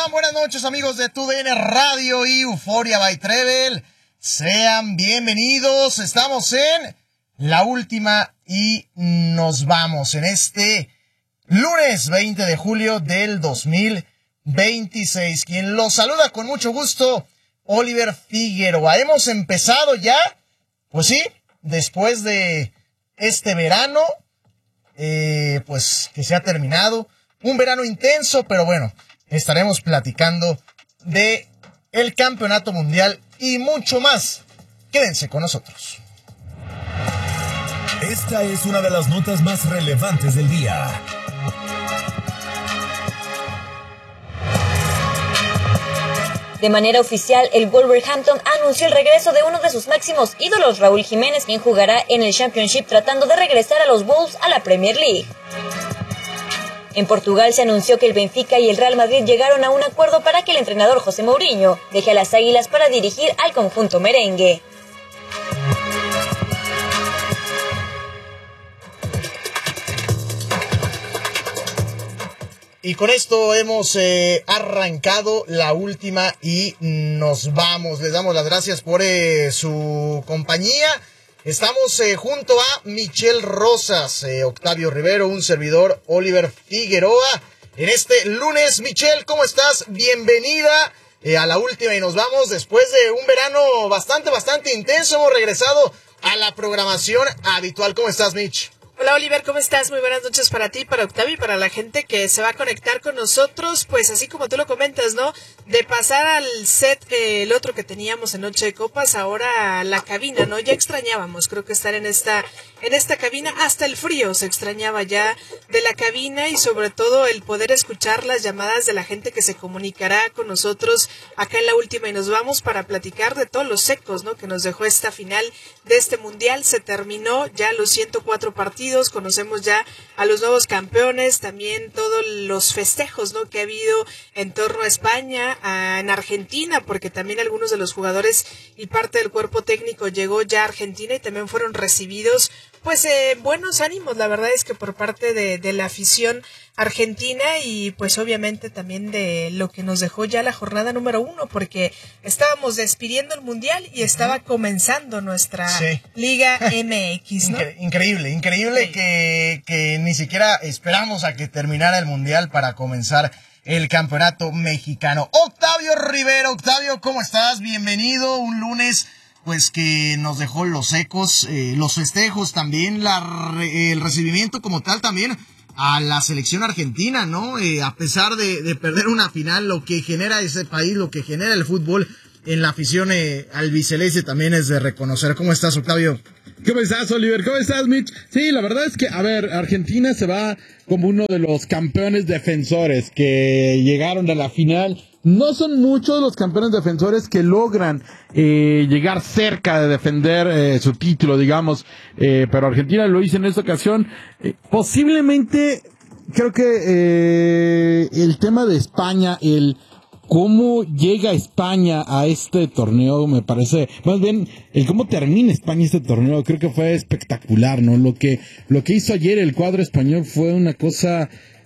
están? Buenas noches, amigos de TUDN Radio y Euphoria by Trevel. Sean bienvenidos. Estamos en la última y nos vamos en este lunes 20 de julio del 2026. Quien los saluda con mucho gusto, Oliver Figueroa. Hemos empezado ya, pues sí, después de este verano, pues que se ha terminado. Un verano intenso, pero bueno, estaremos platicando de el campeonato mundial y mucho más. Quédense con nosotros. Esta es una de las notas más relevantes del día. De manera oficial, el Wolverhampton anunció el regreso de uno de sus máximos ídolos, Raúl Jiménez, quien jugará en el Championship tratando de regresar a los Wolves a la Premier League. En Portugal se anunció que el Benfica y el Real Madrid llegaron a un acuerdo para que el entrenador José Mourinho deje a las Águilas para dirigir al conjunto merengue. Y con esto hemos arrancado la última y nos vamos. Les damos las gracias por su compañía. Estamos junto a Michelle Rosas, Octavio Rivero, un servidor, Oliver Figueroa. En este lunes, Michelle, ¿cómo estás? Bienvenida a la última y nos vamos. Después de un verano bastante intenso, hemos regresado a la programación habitual. ¿Cómo estás, Mitch? Hola Oliver, ¿cómo estás? Muy buenas noches para ti, para Octavio y para la gente que se va a conectar con nosotros. Pues así como tú lo comentas, ¿no? De pasar al set, el otro que teníamos en Noche de Copas, ahora a la cabina, ¿no? Ya extrañábamos, creo que estar en esta cabina, hasta el frío se extrañaba ya de la cabina y sobre todo el poder escuchar las llamadas de la gente que se comunicará con nosotros acá en la última y nos vamos para platicar de todos los ecos, ¿no? Que nos dejó esta final de este mundial. Se terminó ya los 104 partidos. Conocemos ya a los nuevos campeones, también todos los festejos, ¿no? Que ha habido en torno a España, en Argentina, porque también algunos de los jugadores y parte del cuerpo técnico llegó ya a Argentina y también fueron recibidos, pues, buenos ánimos. La verdad es que por parte de la afición argentina y pues obviamente también de lo que nos dejó ya la jornada número 1, porque estábamos despidiendo el mundial y estaba comenzando nuestra Liga MX, ¿no? Increíble sí. que ni siquiera esperamos a que terminara el mundial para comenzar el campeonato mexicano. Octavio Rivero, Octavio, ¿cómo estás? Bienvenido, un lunes pues que nos dejó los ecos, los festejos también, el recibimiento como tal también a la selección argentina, ¿no? A pesar de perder una final, lo que genera ese país, lo que genera el fútbol en la afición albiceleste también es de reconocer. ¿Cómo estás, Octavio? ¿Cómo estás, Oliver? ¿Cómo estás, Mitch? Sí, la verdad es que, a ver, Argentina se va como uno de los campeones defensores que llegaron a la final. No son muchos los campeones defensores que logran llegar cerca de defender su título, digamos, pero Argentina lo hizo en esta ocasión. Posiblemente, creo que el tema de España, cómo llega España a este torneo, me parece, más bien, el cómo termina España este torneo, creo que fue espectacular, ¿no? Lo que hizo ayer el cuadro español fue una cosa,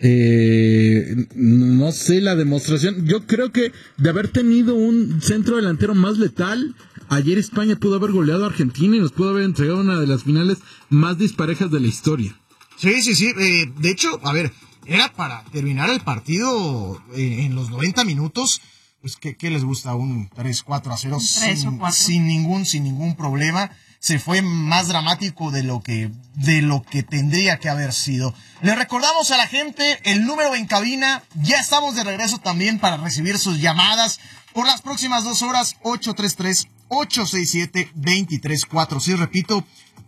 no sé, la demostración. Yo creo que de haber tenido un centro delantero más letal, ayer España pudo haber goleado a Argentina y nos pudo haber entregado una de las finales más disparejas de la historia. Sí. De hecho, a ver, era para terminar el partido en los 90 minutos. Pues, ¿qué les gusta? Un 3-4-0 sin ningún problema. Se fue más dramático de lo que tendría que haber sido. Le recordamos a la gente el número en cabina. Ya estamos de regreso también para recibir sus llamadas por las próximas 2 horas. 833-867-2346. Repito,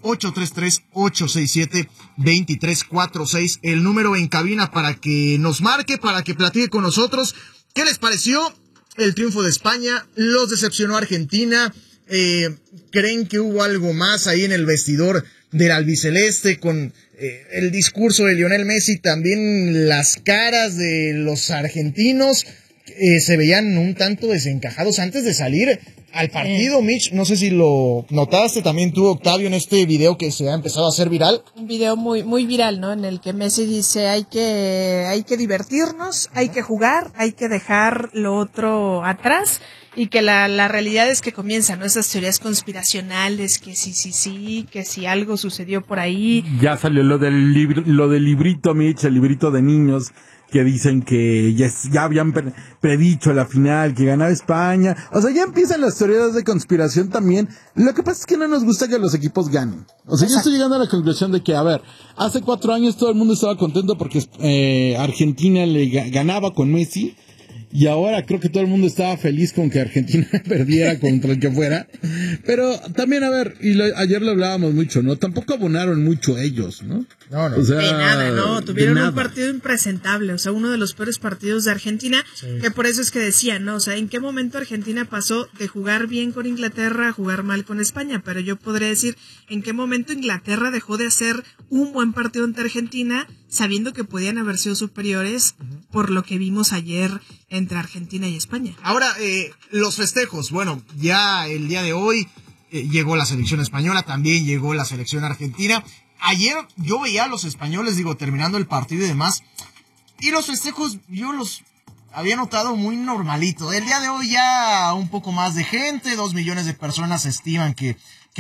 833-867-2346. El número en cabina para que nos marque, para que platique con nosotros. ¿Qué les pareció el triunfo de España? ¿Los decepcionó Argentina? ¿Creen que hubo algo más ahí en el vestidor del albiceleste con el discurso de Lionel Messi? También las caras de los argentinos. se veían un tanto desencajados antes de salir al partido, Mitch. No sé si lo notaste también tú, Octavio, en este video que se ha empezado a hacer viral. Un video muy, muy viral, ¿no? En el que Messi dice hay que divertirnos, hay que jugar, hay que dejar lo otro atrás. Y que la realidad es que comienzan, ¿no? Esas teorías conspiracionales, que sí, que si algo sucedió por ahí. Ya salió lo del librito, Mitch, el librito de niños, que dicen que ya habían predicho la final, que ganaba España. O sea, ya empiezan las teorías de conspiración también. Lo que pasa es que no nos gusta que los equipos ganen. O sea, yo estoy llegando a la conclusión de que, a ver, hace 4 años todo el mundo estaba contento porque Argentina le ganaba con Messi. Y ahora creo que todo el mundo estaba feliz con que Argentina perdiera contra el que fuera. Pero también, a ver, ayer lo hablábamos mucho, ¿no? Tampoco abonaron mucho ellos, ¿no? No. O sea, de nada, ¿no? Tuvieron un partido impresentable, o sea, uno de los peores partidos de Argentina, que por eso es que decían, ¿no? O sea, ¿en qué momento Argentina pasó de jugar bien con Inglaterra a jugar mal con España? Pero yo podría decir, ¿en qué momento Inglaterra dejó de hacer un buen partido ante Argentina, sabiendo que podían haber sido superiores por lo que vimos ayer entre Argentina y España? Ahora, los festejos. Bueno, ya el día de hoy llegó la selección española, también llegó la selección argentina. Ayer yo veía a los españoles, terminando el partido y demás, y los festejos yo los había notado muy normalitos. El día de hoy ya un poco más de gente, 2 millones de personas estiman que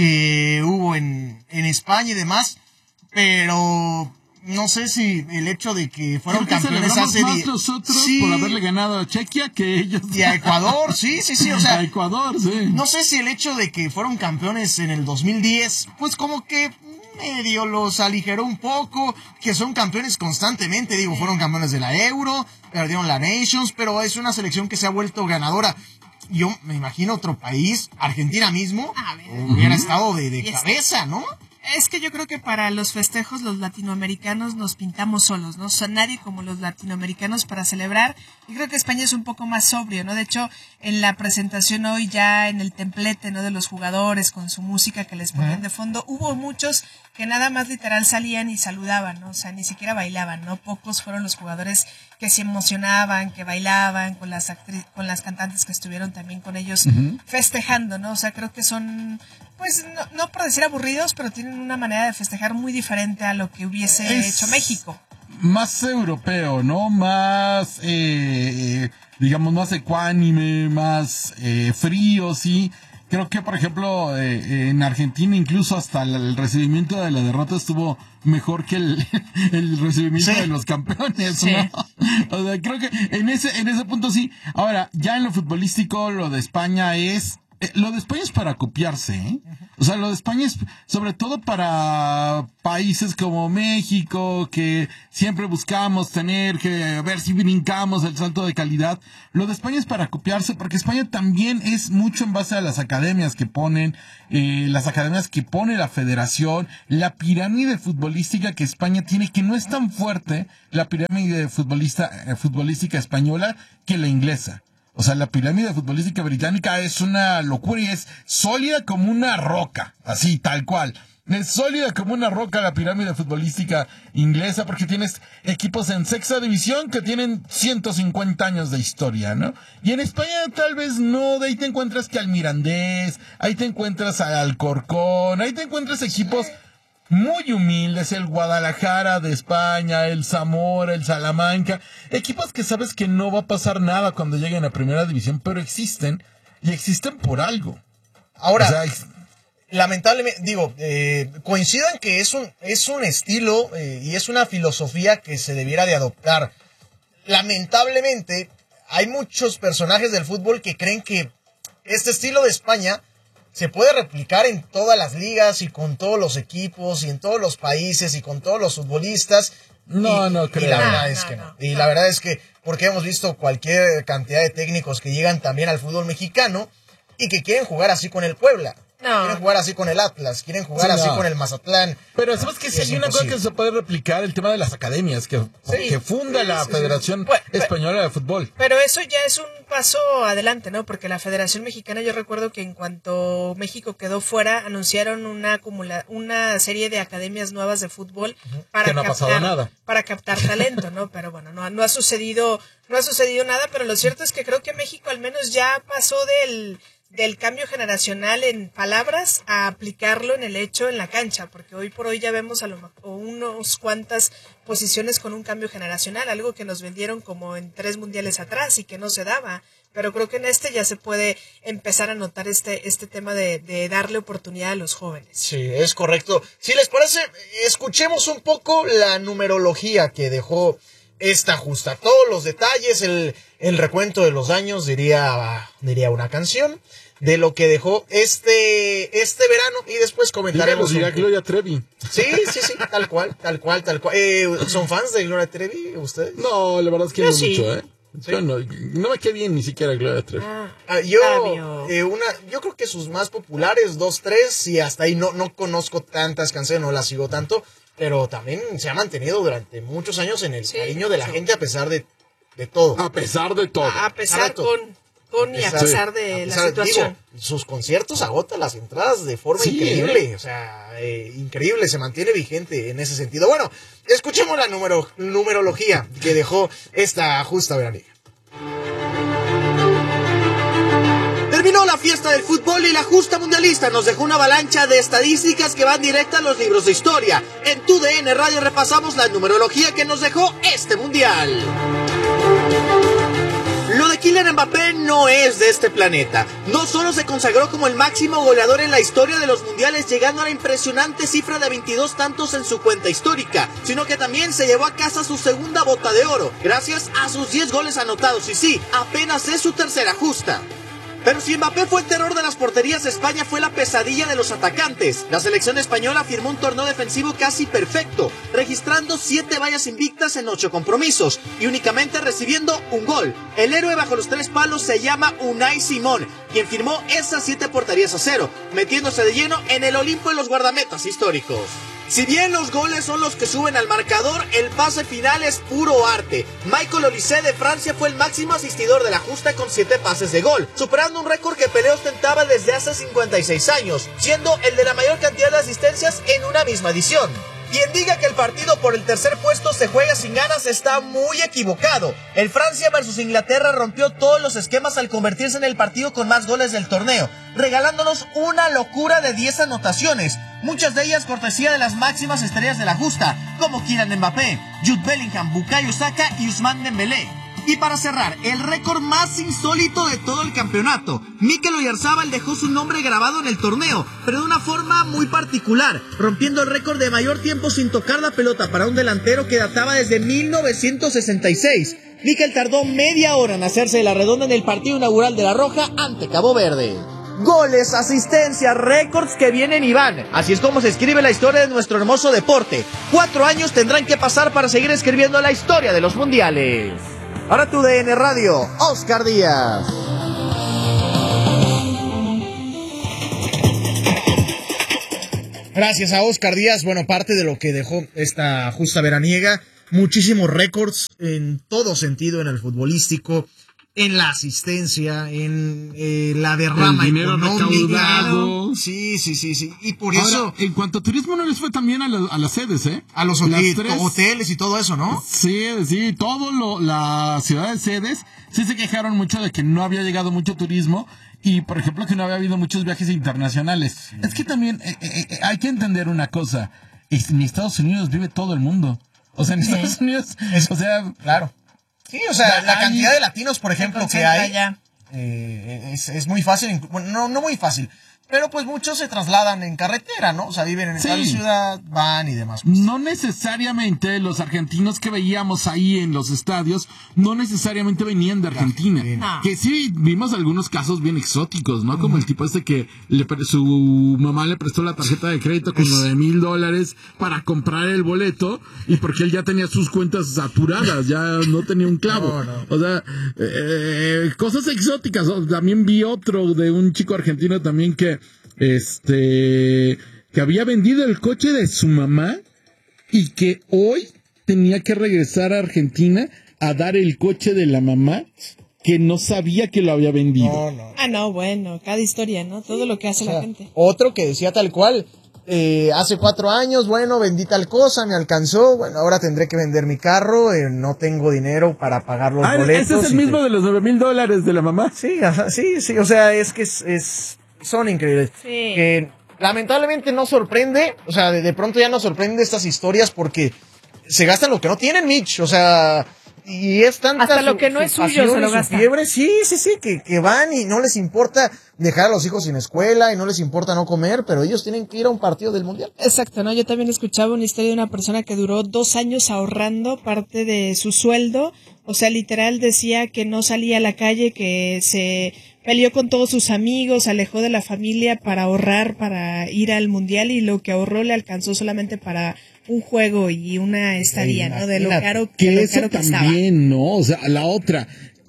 hubo en España y demás, pero no sé si el hecho de que fueron campeones hace más nosotros por haberle ganado a Chequia que ellos. Y a Ecuador, sí, o sea, a Ecuador, sí. No sé si el hecho de que fueron campeones en el 2010, pues como que medio los aligeró un poco, que son campeones constantemente, fueron campeones de la Euro, perdieron la Nations, pero es una selección que se ha vuelto ganadora. Yo me imagino otro país, Argentina mismo, hubiera estado de cabeza, ¿no? Es que yo creo que para los festejos los latinoamericanos nos pintamos solos, ¿no? Son nadie como los latinoamericanos para celebrar. Y creo que España es un poco más sobrio, ¿no? De hecho, en la presentación hoy ya en el templete, ¿no? De los jugadores con su música que les ponían de fondo, hubo muchos que nada más literal salían y saludaban, ¿no? O sea, ni siquiera bailaban, ¿no? Pocos fueron los jugadores que se emocionaban, que bailaban con las cantantes que estuvieron también con ellos festejando, ¿no? O sea, creo que son, pues, no por decir aburridos, pero tienen una manera de festejar muy diferente a lo que hubiese hecho México. Más europeo, ¿no? Más, digamos, más ecuánime, más frío, sí. Creo que, por ejemplo, en Argentina incluso hasta el recibimiento de la derrota estuvo mejor que el recibimiento de los campeones, ¿no? O sea, creo que en ese punto sí. Ahora, ya en lo futbolístico, lo de España es para copiarse, ¿eh? O sea, lo de España es sobre todo para países como México, que siempre buscamos tener que ver si brincamos el salto de calidad. Lo de España es para copiarse, porque España también es mucho en base a las academias que ponen, las academias que pone la federación, la pirámide futbolística que España tiene, que no es tan fuerte la pirámide futbolística española que la inglesa. O sea, la pirámide futbolística británica es una locura y es sólida como una roca, así, tal cual. Es sólida como una roca la pirámide futbolística inglesa, porque tienes equipos en sexta división que tienen 150 años de historia, ¿no? Y en España tal vez no, de ahí te encuentras que al Mirandés, ahí te encuentras al Alcorcón, ahí te encuentras equipos muy humildes, el Guadalajara de España, el Zamora, el Salamanca, equipos que sabes que no va a pasar nada cuando lleguen a primera división, pero existen, y existen por algo. Ahora, o sea, lamentablemente, coincido en que es un estilo y es una filosofía que se debiera de adoptar. Lamentablemente, hay muchos personajes del fútbol que creen que este estilo de España se puede replicar en todas las ligas y con todos los equipos y en todos los países y con todos los futbolistas. No creo. Y la verdad es que no. Y la verdad es que, porque hemos visto cualquier cantidad de técnicos que llegan también al fútbol mexicano y que quieren jugar así con el Puebla. No. Quieren jugar así con el Atlas, quieren jugar así con el Mazatlán. Pero sabes que si hay una cosa que se puede replicar, el tema de las academias que funda la Federación Española de Fútbol. Pero eso ya es un paso adelante, ¿no? Porque la Federación Mexicana, yo recuerdo que en cuanto México quedó fuera, anunciaron una serie de academias nuevas de fútbol para captar talento, ¿no? Pero bueno, no ha sucedido nada, pero lo cierto es que creo que México al menos ya pasó del cambio generacional en palabras a aplicarlo en el hecho en la cancha, porque hoy por hoy ya vemos unos cuantas posiciones con un cambio generacional, algo que nos vendieron como en 3 mundiales atrás y que no se daba, pero creo que en este ya se puede empezar a notar este tema de darle oportunidad a los jóvenes. Sí, es correcto. Si les parece, escuchemos un poco la numerología que dejó esta justa, todos los detalles, el recuento de los daños, diría una canción, de lo que dejó este verano, y después comentaremos. Diría Gloria Trevi. Sí, tal cual. ¿Son fans de Gloria Trevi ustedes? No, la verdad es que no sí. mucho, Sí. Yo no me quedé bien ni siquiera Gloria Trevi. Yo creo que sus más populares, 2, 3, y hasta ahí no conozco tantas canciones, no las sigo tanto, pero también se ha mantenido durante muchos años en el cariño de la gente a pesar de todo. A pesar de todo. A pesar y a pesar de la situación. Digo, sus conciertos agotan las entradas de forma increíble. O sea, increíble, se mantiene vigente en ese sentido. Bueno, escuchemos la numerología que dejó esta justa veraniega. Terminó la fiesta del fútbol y la justa mundialista nos dejó una avalancha de estadísticas que van directa a los libros de historia. En TUDN Radio repasamos la numerología que nos dejó este mundial. Lo de Kylian Mbappé no es de este planeta. No solo se consagró como el máximo goleador en la historia de los mundiales, llegando a la impresionante cifra de 22 tantos en su cuenta histórica, sino que también se llevó a casa su segunda bota de oro, gracias a sus 10 goles anotados. Y sí, apenas es su tercera justa. Pero si Mbappé fue el terror de las porterías, España fue la pesadilla de los atacantes. La selección española firmó un torneo defensivo casi perfecto, registrando 7 vallas invictas en 8 compromisos y únicamente recibiendo un gol. El héroe bajo los 3 palos se llama Unai Simón, quien firmó esas 7 porterías a 0, metiéndose de lleno en el Olimpo de los guardametas históricos. Si bien los goles son los que suben al marcador, el pase final es puro arte. Michael Olise de Francia fue el máximo asistidor de la justa con 7 pases de gol, superando un récord que Pelé ostentaba desde hace 56 años, siendo el de la mayor cantidad de asistencias en una misma edición. Quien diga que el partido por el tercer puesto se juega sin ganas está muy equivocado. El Francia versus Inglaterra rompió todos los esquemas al convertirse en el partido con más goles del torneo, regalándonos una locura de 10 anotaciones, muchas de ellas cortesía de las máximas estrellas de la justa, como Kylian Mbappé, Jude Bellingham, Bukayo Saka y Ousmane Dembélé. Y para cerrar, el récord más insólito de todo el campeonato, Mikel Oyarzabal dejó su nombre grabado en el torneo, pero de una forma muy particular, rompiendo el récord de mayor tiempo sin tocar la pelota para un delantero que databa desde 1966. Mikel tardó media hora en hacerse de la redonda en el partido inaugural de La Roja ante Cabo Verde. Goles, asistencias, récords que vienen y van. Así es como se escribe la historia de nuestro hermoso deporte. 4 años tendrán que pasar para seguir escribiendo la historia de los mundiales. Ahora TUDN Radio, Oscar Díaz. Gracias a Oscar Díaz. Bueno, parte de lo que dejó esta justa veraniega, muchísimos récords en todo sentido, en el futbolístico, en la asistencia, en la derrama económica. Sí. Y por ahora, eso, en cuanto a turismo, no les fue también a las sedes, a los hoteles y todo eso, ¿no? Sí, las ciudades sedes sí se quejaron mucho de que no había llegado mucho turismo y, por ejemplo, que no había habido muchos viajes internacionales. Sí. Es que también hay que entender una cosa. En Estados Unidos vive todo el mundo. O sea, en Estados Unidos, claro. Sí, o sea, la cantidad de latinos, por ejemplo, que hay, es muy fácil, bueno, no muy fácil, pero pues muchos se trasladan en carretera, ¿no? O sea, viven en tal ciudad, van y demás. No necesariamente los argentinos que veíamos ahí en los estadios, no necesariamente venían de Argentina. No. Que sí, vimos algunos casos bien exóticos, ¿no? Como el tipo que su mamá le prestó la tarjeta de crédito con $9,000 para comprar el boleto, y porque él ya tenía sus cuentas saturadas, ya no tenía un clavo. No. O sea, cosas exóticas. También vi otro de un chico argentino también que que había vendido el coche de su mamá y que hoy tenía que regresar a Argentina a dar el coche de la mamá que no sabía que lo había vendido. No. Ah, no, bueno, cada historia, ¿no? Todo lo que hace la gente. Otro que decía tal cual, hace 4 años, bueno, vendí tal cosa, me alcanzó, bueno, ahora tendré que vender mi carro, no tengo dinero para pagar los boletos. Ese es el mismo de los $9,000 de la mamá. Sí, sí, o sea, es que son increíbles. Sí. Que lamentablemente no sorprende, o sea, de pronto ya nos sorprende estas historias porque se gastan lo que no tienen, Mitch, o sea, y es tanta hasta lo que no es suyo se lo gastan. Fiebre, sí, que van y no les importa dejar a los hijos sin escuela y no les importa no comer, pero ellos tienen que ir a un partido del mundial. Exacto, ¿no? Yo también escuchaba una historia de una persona que duró 2 años ahorrando parte de su sueldo, o sea, literal decía que no salía a la calle, que se peleó con todos sus amigos, se alejó de la familia para ahorrar, para ir al mundial, y lo que ahorró le alcanzó solamente para un juego y una estadía, ¿no? De lo caro que eso estaba. también, ¿no? O sea, la otra,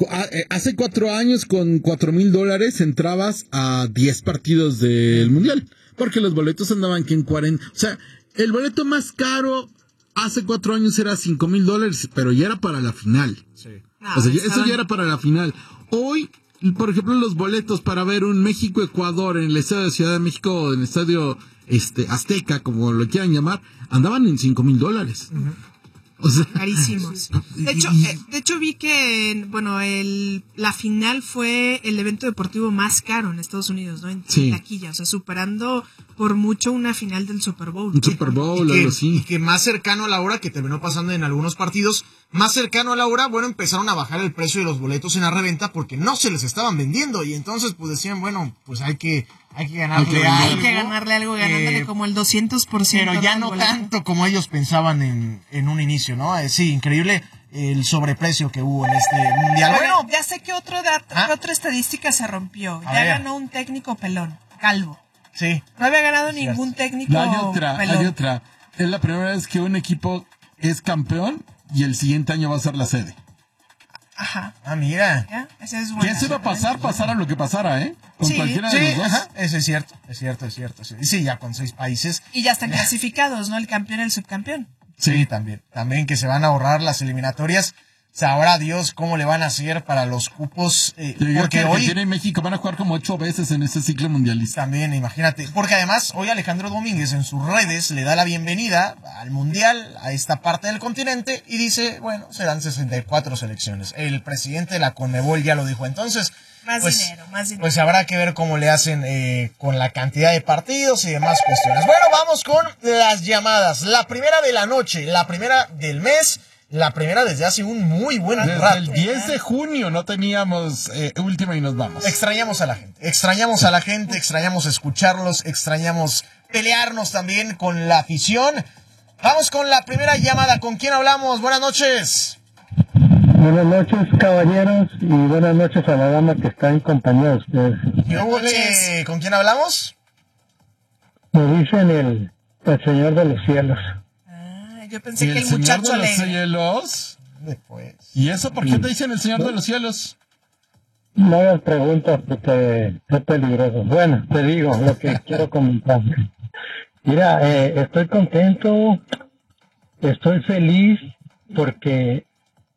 hace 4 años con $4,000 entrabas a 10 partidos del mundial, porque los boletos andaban que en 40, o sea, el boleto más caro hace 4 años era $5,000, pero ya era para la final. Sí. O sea, eso ya era para la final. Hoy, por ejemplo, los boletos para ver un México-Ecuador en el estadio de Ciudad de México o en el estadio Azteca, como lo quieran llamar, andaban en $5,000. Uh-huh. O sea, carísimos. De hecho vi que, bueno, la final fue el evento deportivo más caro en Estados Unidos, ¿no? En taquilla, o sea, superando por mucho una final del Super Bowl. Un Super Bowl, algo así. Y que más cercano a la hora, que terminó pasando en algunos partidos, más cercano a la hora, bueno, empezaron a bajar el precio de los boletos en la reventa porque no se les estaban vendiendo, y entonces pues decían, bueno, pues hay que ganarle algo. Hay que ganarle algo, ganándole como el 200%. Pero ya no tanto como ellos pensaban en un inicio, ¿no? Sí, increíble el sobreprecio que hubo en este mundial. Bueno, ya sé que otra estadística se rompió. Ya ganó un técnico pelón, calvo. Sí. No había ganado ningún técnico pelón. Hay otra. Es la primera vez que un equipo es campeón y el siguiente año va a ser la sede. Ajá. Ah, mira. ¿Ya? Esa es buena. ¿Qué se va a pasar? Pasara lo que pasara, ¿eh? Con cualquiera de los dos. Ajá. Eso es cierto. Sí, ya con 6 países. Y ya están clasificados, ¿no? El campeón y el subcampeón. Sí, también. También que se van a ahorrar las eliminatorias. Sabrá Dios cómo le van a hacer para los cupos. Porque hoy Argentina y México van a jugar como 8 veces en este ciclo mundialista. También, imagínate. Porque además, hoy Alejandro Domínguez en sus redes le da la bienvenida al mundial, a esta parte del continente, y dice, bueno, serán 64 selecciones. El presidente de la CONMEBOL ya lo dijo. Entonces, más dinero. Pues habrá que ver cómo le hacen con la cantidad de partidos y demás cuestiones. Bueno, vamos con las llamadas. La primera de la noche, la primera del mes. La primera desde hace un muy buen rato. El 10 de junio no teníamos última y nos vamos. Extrañamos a la gente, extrañamos escucharlos, extrañamos pelearnos también con la afición. Vamos con la primera llamada. ¿Con quién hablamos? Buenas noches. Buenas noches, caballeros, y buenas noches a la dama que está en compañía de ustedes. ¿Con quién hablamos? Me dicen el Señor de los Cielos. Yo pensé que el muchacho Señor de los Cielos. Después. ¿Y eso por qué te dicen el Señor de los Cielos? No hagas preguntas porque es peligroso. Bueno, te digo lo que quiero comentar. Mira, estoy contento, estoy feliz porque